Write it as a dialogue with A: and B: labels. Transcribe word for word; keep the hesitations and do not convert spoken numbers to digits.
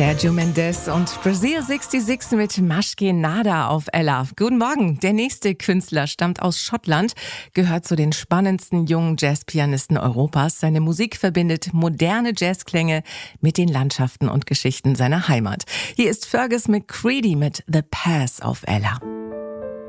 A: Sergio Mendes und Brazil sechsundsechzig mit Maschke Nada auf Ella. Guten Morgen. Der nächste Künstler stammt aus Schottland, gehört zu den spannendsten jungen Jazzpianisten Europas. Seine Musik verbindet moderne Jazzklänge mit den Landschaften und Geschichten seiner Heimat. Hier ist Fergus McCready mit The Pass auf Ella.